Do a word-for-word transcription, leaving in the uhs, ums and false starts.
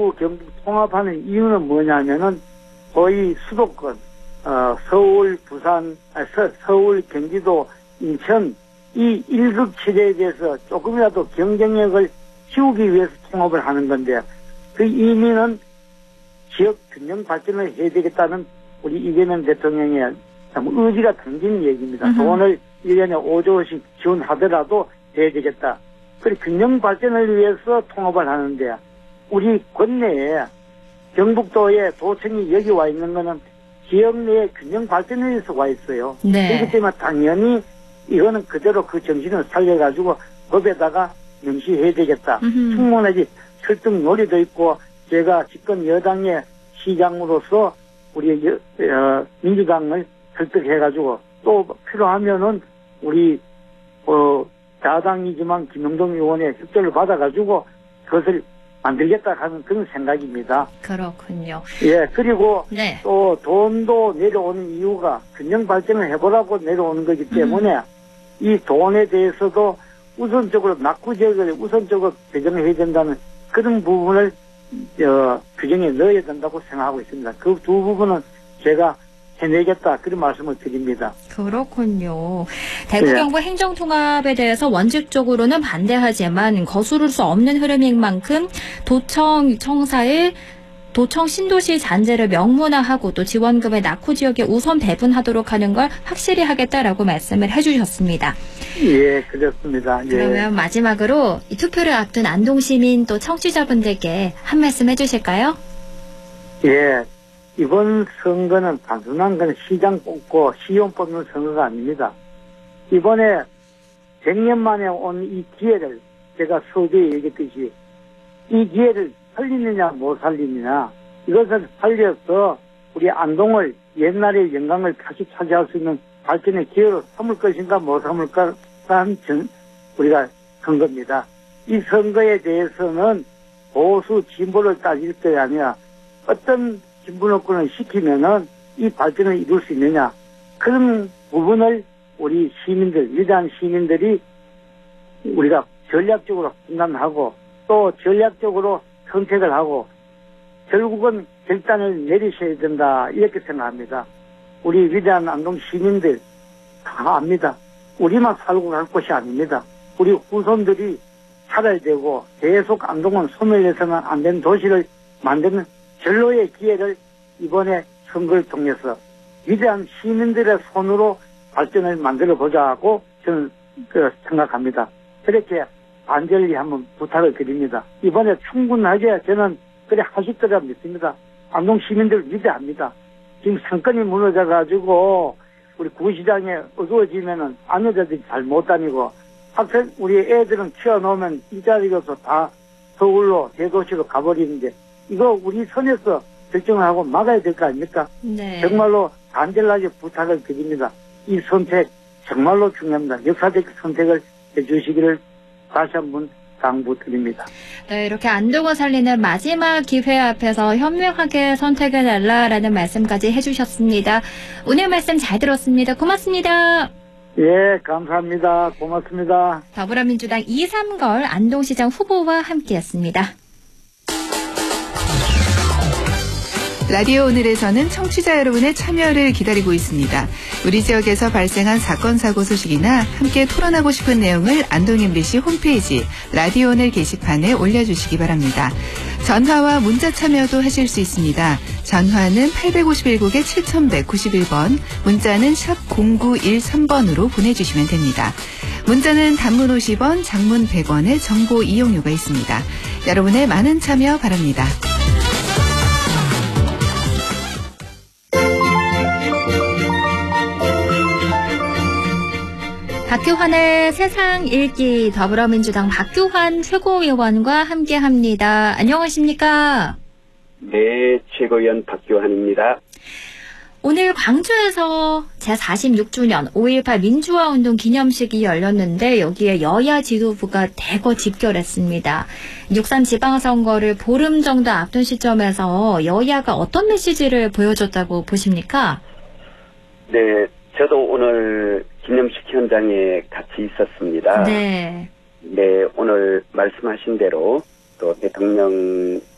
대구 경북 통합하는 이유는 뭐냐면은 거의 수도권 어, 서울, 부산, 아, 서, 서울, 경기도, 인천 이 일급 지대에 대해서 조금이라도 경쟁력을 키우기 위해서 통합을 하는 건데 그 의미는 지역 균형 발전을 해야 되겠다는 우리 이재명 대통령의 참 의지가 담긴 얘기입니다. 으흠. 돈을 일 년에 오조씩 지원하더라도 해야 되겠다. 그리고 균형 발전을 위해서 통합을 하는데 우리 권내에 경북도에 도청이 여기 와 있는 거는 지역 내의 균형 발전을 위해서 와 있어요. 네. 그렇기 때문에 당연히 이거는 그대로 그 정신을 살려가지고 법에다가 명시해야 되겠다. 음흠. 충분하게 설득 논리도 있고 제가 집권 여당의 시장으로서 우리 여, 어, 민주당을 설득해가지고 또 필요하면은 우리 어, 야당이지만 김영동 의원의 협조를 받아가지고 그것을 만들겠다 하는 그런 생각입니다. 그렇군요. 예, 그리고 네. 또 돈도 내려오는 이유가 균형 발전을 해보라고 내려오는 거기 때문에 음. 이 돈에 대해서도 우선적으로 낙후 지역을 우선적으로 배정해야 된다는 그런 부분을 어, 규정에 넣어야 된다고 생각하고 있습니다. 그 두 부분은 제가 해내겠다 그런 말씀을 드립니다. 그렇군요. 대구 네. 경북 행정통합에 대해서 원칙적으로는 반대하지만 거스를 수 없는 흐름인 만큼 도청 청사의 도청 신도시 잔재를 명문화하고 또 지원금을 낙후 지역에 우선 배분하도록 하는 걸 확실히 하겠다라고 말씀을 해주셨습니다. 예, 그렇습니다. 그러면 예. 마지막으로 이 투표를 앞둔 안동시민 또 청취자분들께 한 말씀 해주실까요? 예. 이번 선거는 단순한 건 시장 뽑고 시의원 뽑는 선거가 아닙니다. 이번에 백 년 만에 온 이 기회를 제가 서두에 얘기했듯이 이 기회를 살리느냐 못 살리느냐 이것을 살려서 우리 안동을 옛날의 영광을 다시 차지할 수 있는 발전의 기회로 삼을 것인가 못 삼을까라는 전 우리가 선거입니다. 이 선거에 대해서는 보수 진보를 따질 것이 아니라 어떤 진보노권을 시키면은 이 발전을 이룰 수 있느냐 그런 부분을 우리 시민들 위대한 시민들이 우리가 전략적으로 판단하고 또 전략적으로 선택을 하고 결국은 결단을 내리셔야 된다 이렇게 생각합니다. 우리 위대한 안동 시민들 다 압니다. 우리만 살고 갈 곳이 아닙니다. 우리 후손들이 살아야 되고 계속 안동은 소멸해서는 안 되는 도시를 만드는 절로의 기회를 이번에 선거를 통해서 위대한 시민들의 손으로 발전을 만들어보자고 저는 그 생각합니다. 그렇게 간절히 한번 부탁을 드립니다. 이번에 충분하게 저는 그래 하실 거라 믿습니다. 안동 시민들 위대합니다. 지금 상권이 무너져가지고 우리 구시장에 어두워지면은 아내들이 잘 못 다니고 학생 우리 애들은 키워놓으면 일자리로서 다 서울로 대도시로 가버리는데 이거 우리 선에서 결정을 하고 막아야 될 거 아닙니까? 네. 정말로 간절하게 부탁을 드립니다. 이 선택 정말로 중요합니다. 역사적 선택을 해주시기를 다시 한번 당부드립니다. 네, 이렇게 안동을 살리는 마지막 기회 앞에서 현명하게 선택해달라라는 말씀까지 해주셨습니다. 오늘 말씀 잘 들었습니다. 고맙습니다. 예, 감사합니다. 고맙습니다. 더불어민주당 이삼걸 안동시장 후보와 함께했습니다. 라디오 오늘에서는 청취자 여러분의 참여를 기다리고 있습니다. 우리 지역에서 발생한 사건 사고 소식이나 함께 토론하고 싶은 내용을 안동 엠비씨 홈페이지 라디오 오늘 게시판에 올려주시기 바랍니다. 전화와 문자 참여도 하실 수 있습니다. 전화는 팔백오십일 국에 칠천백구십일 번, 문자는 샵 공구일삼 번으로 보내주시면 됩니다. 문자는 단문 오십 원, 장문 백 원의 정보 이용료가 있습니다. 여러분의 많은 참여 바랍니다. 박규환의 세상 읽기 더불어민주당 박규환 최고위원과 함께합니다. 안녕하십니까? 네, 최고위원 박규환입니다. 오늘 광주에서 제사십육 주년 오일팔 민주화운동 기념식이 열렸는데 여기에 여야 지도부가 대거 집결했습니다. 육삼 지방선거를 보름 정도 앞둔 시점에서 여야가 어떤 메시지를 보여줬다고 보십니까? 네, 저도 오늘 기념식 현장에 같이 있었습니다. 네. 네, 오늘 말씀하신 대로 또 대통령